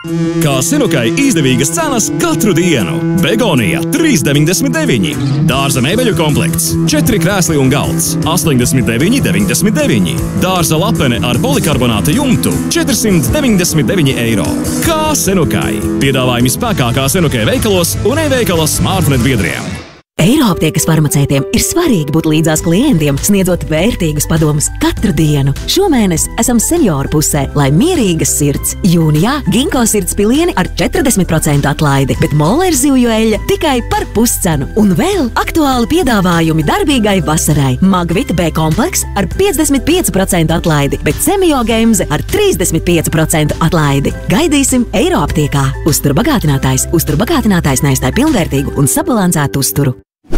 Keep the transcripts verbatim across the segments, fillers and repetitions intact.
Kā Senukai izdevīgas cenas katru dienu. Begonija trīs deviņdesmit deviņi. Dārza mēbeļu komplekts četri krēsli un galds astoņdesmit deviņi deviņdesmit deviņi. Dārza lapene ar polikarbonāta jumtu četrsimt deviņdesmit deviņi eiro. Kā Senukai. Piedāvājumi spēkā kā Senukai veikalos un e-veikalos Smartnet biedriem. Eiroaptiekas farmaceitiem ir svarīgi būt līdzās klientiem, sniedzot vērtīgus padomus katru dienu. Šomēnes esam senioru pusē, lai mierīgas sirds. Jūnijā Ginko sirds pilieni ar četrdesmit procentu atlaidi, bet Moller zivju eļļa tikai par puscenu. Un vēl aktuāli piedāvājumi darbīgai vasarai. Magvita B kompleks ar piecdesmit pieci procenti atlaidi, bet Semio Gemze ar trīsdesmit pieci procenti atlaidi. Gaidīsim Eiroaptiekā. Uzturbagātinātājs, uzturbagātinātājs neizstāj pilnvērtīgu un sabalansētu uzturu.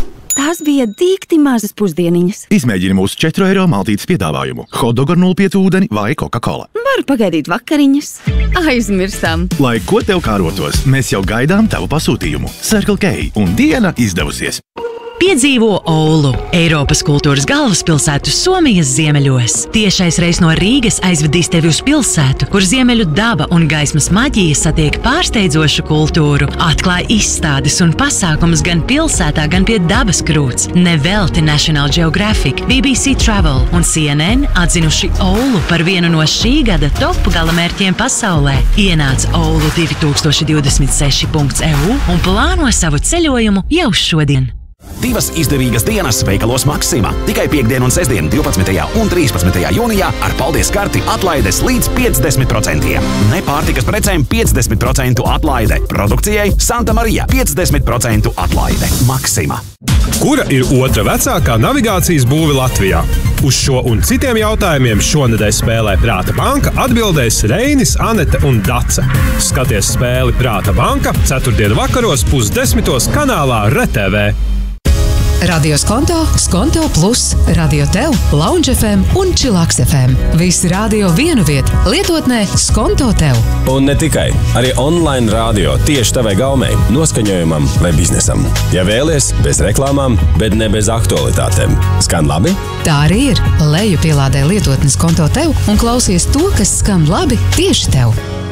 Tās bija dīkti mazas pusdieniņas. Izmēģini mūsu četru eiro maltītes piedāvājumu. Hotdog ar nulle pieci ūdeni vai Coca-Cola. Varu pagaidīt vakariņas. Aizmirstam. Lai ko tev kārotos, mēs jau gaidām tavu pasūtījumu. Circle K un diena izdevusies. Piedzīvo Oulu, Eiropas kultūras galvaspilsētu Somijas ziemeļos. Tiešais reis no Rīgas aizvedīs tevi uz pilsētu, kur ziemeļu daba un gaismas maģija satiek pārsteidzošu kultūru. Atklāj izstādes un pasākumus gan pilsētā, gan pie dabas krūts. Nevelti National Geographic, B B C Travel un C N N atzinuši Oulu par vienu no šī gada top galamērķiem pasaulē. Ienāc oulu divi tūkstoši divdesmit seši punkts e u un plāno savu ceļojumu jau šodien. Divas izdevīgas dienas veikalos Maxima. Tikai piekdien un sestdien divpadsmitajā un trīspadsmitajā jūnijā ar paldies karti atlaides līdz piecdesmit procentiem. Nepārtikas precēm piecdesmit procentu atlaide. Produkcijai Santa Marija piecdesmit procentu atlaide. Maxima. Kura ir otra vecākā navigācijas būve Latvijā? Uz šo un citiem jautājumiem šonedēļ spēlē Prāta banka atbildēs Reinis, Anete un Dace. Skaties spēli Prāta banka ceturtdienu vakaros pusdesmitos kanālā R T V. Radio Skonto, Skonto Plus, Radio Tev, Lounge F M un Chillax F M. Visi radio vienu vietu, lietotnē Skonto Tev. Un ne tikai, arī online radio tieši tavai gaumei, noskaņojumam vai biznesam. Ja vēlies, bez reklāmām, bet ne bez aktualitātēm. Skan labi? Tā arī ir. Leju pielādē lietotni Skonto Tev un klausies to, kas skan labi tieši tev.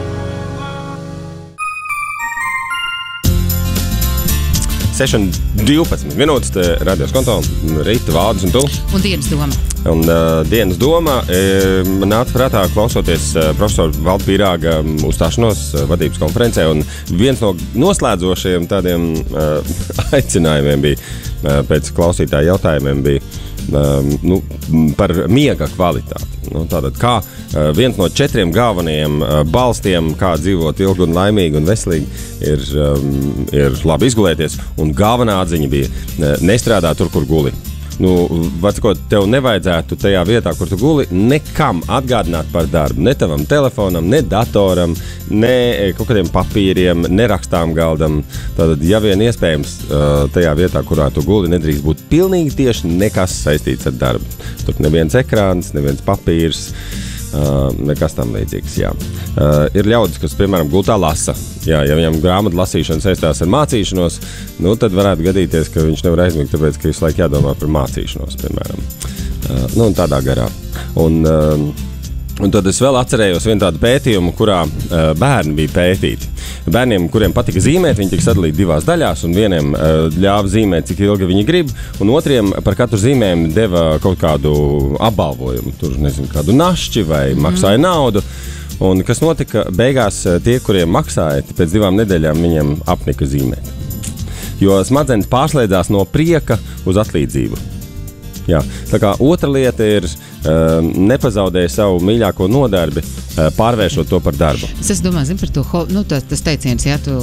seši un divpadsmit minūtes te Radio Skonto, Rīta, Vārdis un tu. Un dienas doma. Un uh, dienas doma e, man nāca prātā klausoties uh, profesoru Valda Pīrāga uzstāšanos uh, vadības konferencē, un viens no noslēdzošajiem tādiem uh, aicinājumiem bija, uh, pēc klausītāja jautājumiem bija um, nu, par miega kvalitāti. Nu, tātad, kā uh, viens no četriem galvenajiem uh, balstiem, kā dzīvot ilgi un laimīgi un veselīgi, ir, um, ir labi izgulēties, un galvenā atziņa bija uh, nestrādāt tur, kur guli. Nu, vecakot, tev nevajadzētu tajā vietā, kur tu guli, nekam atgādināt par darbu. Ne tavam telefonam, ne datoram, ne kaut kādiem papīriem, ne rakstām galdam. Tātad, ja vien iespējams, tajā vietā, kurā tu guli, nedrīkst būt pilnīgi tieši nekas saistīts ar darbu. Tur neviens ekrāns, neviens papīrs, Uh, nekas tam līdzīgs, jā. Uh, ir ļaudis, kas, piemēram, gultā lasa. Jā, ja viņam grāmatu lasīšana saistās ar mācīšanos, nu, tad varētu gadīties, ka viņš nevar aizmigt, tāpēc, ka visu laiku jādomā par mācīšanos, piemēram. Uh, nu, un tādā garā. Un, uh, un tad es vēl atcerējos vienu tādu pētījumu, kurā uh, bērni bija pētīti. Bērniem, kuriem patika zīmēt, viņi tika sadalīti divās daļās, un vieniem uh, ļāva zīmēt, cik ilgi viņi grib, un otriem par katru zīmējumu deva kaut kādu apbalvojumu, tur, nezinu, kādu našķi vai mm. maksāja naudu. Un kas notika, beigās tie, kuriem maksāja, pēc divām nedēļām viņiem apnika zīmēt. Jo smadzenes pārslēdzās no prieka uz atlīdzību. Jā, tā kā otra lieta ir uh, nepazaudēja savu mīļāko nodarbi, uh, pārvēršot to par darbu. Es domāju, zin par to, nu, tas, tas teiciens, ja tu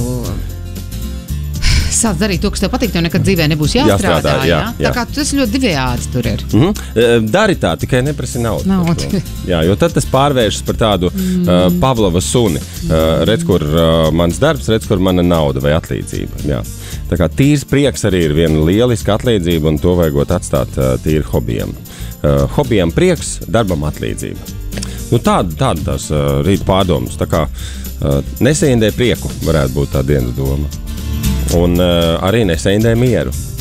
sāc darīt to, kas tev patīk, tev nekad dzīvē nebūs jāstrādā, jāstrādā jā, jā. Tā kā tas ļoti divējāds tur ir. Mm-hmm. Dari tā, tikai neprasi naudu. Naudu. Jā, jo tad tas pārvēršas par tādu mm. uh, Pavlova suni. Uh, redz, kur uh, mans darbs, redz, kur mana nauda vai atlīdzība. Jā. Tā kā tīrs prieks arī ir viena lieliska atlīdzība, un to vajagot atstāt uh, tīri hobijam. Uh, hobijam prieks, darbam atlīdzība. Nu, tāda, tāda tās uh, rīt pārdomas. Tā kā uh, nesaindē prieku varētu būt tā dienas doma. Un uh, arī nesaindē mieru.